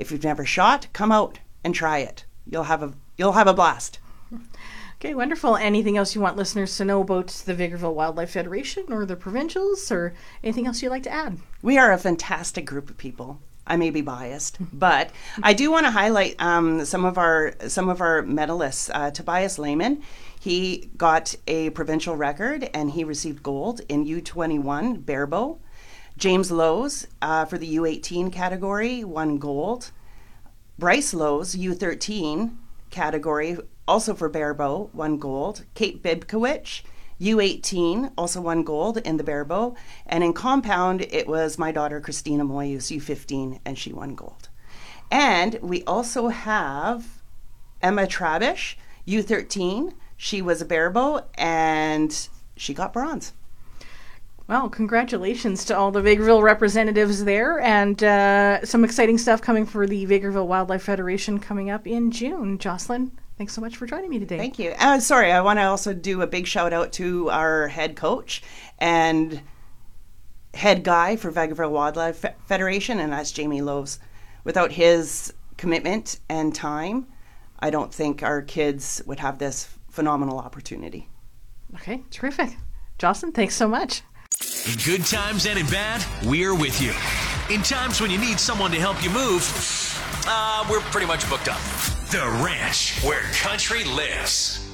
if you've never shot, come out and try it. You'll have a blast. Okay, wonderful. Anything else you want listeners to know about the Vegreville Wildlife Federation or the provincials, or anything else you'd like to add? We are a fantastic group of people. I may be biased, but I do want to highlight some of our medalists. Tobias Lehman, he got a provincial record and he received gold in U21 barebow. James Lowes for the U18 category won gold. Bryce Lowes, U13 category, also for barebow, won gold. Kate Bibkowicz, U18, also won gold in the barebow. And in compound, it was my daughter, Christina Moyus, U15, and she won gold. And we also have Emma Trabish, U13. She was a barebow, and she got bronze. Well, congratulations to all the Vegreville representatives there, and some exciting stuff coming for the Vegreville Wildlife Federation coming up in June. Jocelyn, thanks so much for joining me today. Thank you. Sorry, I want to also do a big shout out to our head coach and head guy for Vegreville Wildlife Federation, and that's Jamie Lowe's. Without his commitment and time, I don't think our kids would have this phenomenal opportunity. Okay, terrific. Jocelyn, thanks so much. In good times and in bad, we're with you. In times when you need someone to help you move, we're pretty much booked up. The Ranch, where country lives.